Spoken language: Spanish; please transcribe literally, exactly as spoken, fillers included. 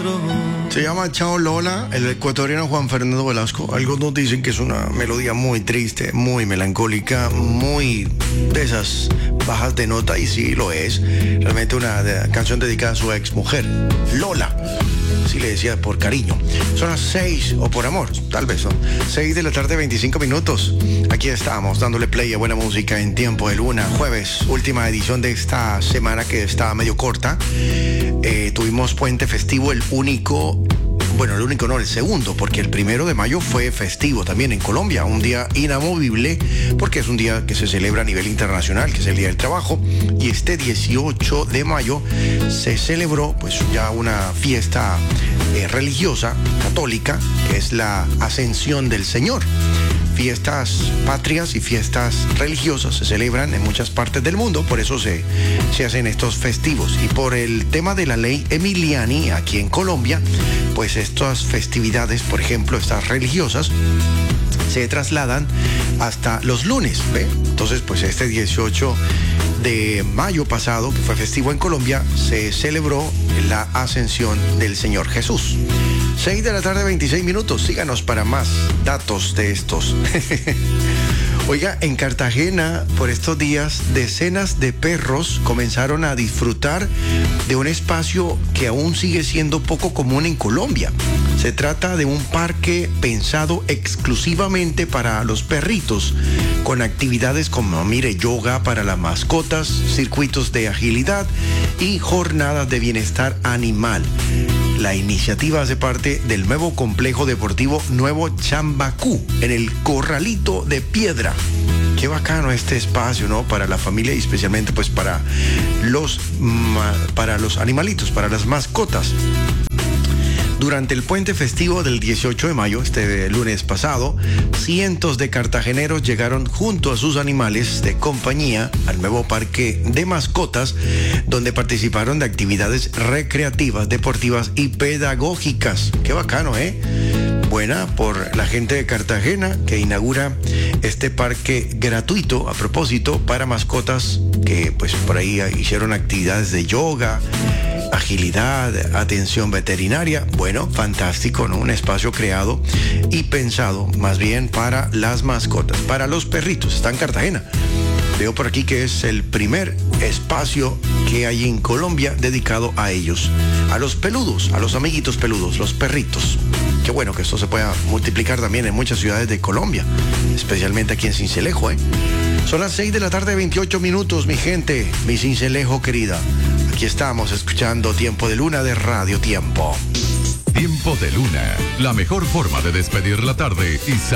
Se llama Chao Lola, el ecuatoriano Juan Fernando Velasco. Algunos dicen que es una melodía muy triste, muy melancólica, muy de esas bajas de nota, y sí lo es. Realmente una de, canción dedicada a su ex mujer, Lola. Sí le decía por cariño. Son las seis, o por amor, tal vez son seis de la tarde, veinticinco minutos. Aquí estamos, dándole play a buena música en Tiempo de Luna. Jueves, última edición de esta semana que está medio corta. Eh, tuvimos puente festivo, el único... Bueno, el único no, el segundo, porque el primero de mayo fue festivo también en Colombia, un día inamovible, porque es un día que se celebra a nivel internacional, que es el Día del Trabajo, y este dieciocho de mayo se celebró pues ya una fiesta eh, religiosa, católica, que es la Ascensión del Señor. Fiestas patrias y fiestas religiosas se celebran en muchas partes del mundo, por eso se, se hacen estos festivos. Y por el tema de la ley Emiliani aquí en Colombia, pues estas festividades, por ejemplo, estas religiosas, se trasladan hasta los lunes, ¿ve? Entonces, pues este dieciocho de mayo pasado, que fue festivo en Colombia, se celebró la Ascensión del Señor Jesús. seis de la tarde, veintiséis minutos. Síganos para más datos de estos. Oiga, en Cartagena, por estos días, decenas de perros comenzaron a disfrutar de un espacio que aún sigue siendo poco común en Colombia. Se trata de un parque pensado exclusivamente para los perritos, con actividades como, mire, yoga para las mascotas, circuitos de agilidad y jornadas de bienestar animal. La iniciativa hace parte del nuevo complejo deportivo Nuevo Chambacú, en el Corralito de Piedra. Qué bacano este espacio, ¿no? Para la familia y especialmente pues para los, para los animalitos, para las mascotas. Durante el puente festivo del dieciocho de mayo, este lunes pasado, cientos de cartageneros llegaron junto a sus animales de compañía al nuevo parque de mascotas, donde participaron de actividades recreativas, deportivas y pedagógicas. Qué bacano, ¿eh? Buena por la gente de Cartagena, que inaugura este parque gratuito, a propósito, para mascotas que pues por ahí hicieron actividades de yoga, agilidad, atención veterinaria. Bueno, fantástico, ¿no? Un espacio creado y pensado más bien para las mascotas, para los perritos. Está en Cartagena. Veo por aquí que es el primer espacio que hay en Colombia dedicado a ellos, a los peludos, a los amiguitos peludos, los perritos. Qué bueno que esto se pueda multiplicar también en muchas ciudades de Colombia, especialmente aquí en Sincelejo, ¿eh? Son las seis de la tarde, veintiocho minutos, mi gente, mi Sincelejo querida. Aquí estamos escuchando Tiempo de Luna de Radio Tiempo. Tiempo de Luna, la mejor forma de despedir la tarde y